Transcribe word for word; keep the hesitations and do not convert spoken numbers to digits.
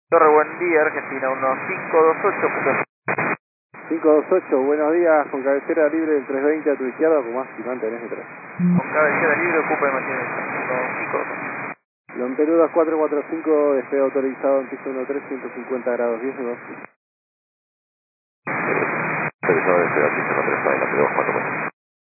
Torre, buen día, Argentina, uno cinco dos ocho. cinco dos ocho, buenos días, con cabecera libre del trescientos veinte a tu izquierda, como más si mantenés detrás. Con cabecera libre, ocupa y mantiene uno cinco dos ocho. Lompeludas cuatro cuatro cinco, despegue autorizado en piso uno tres, ciento cincuenta grados diez, dos. Autorizado desde la pista uno tres, la P dos cuatro.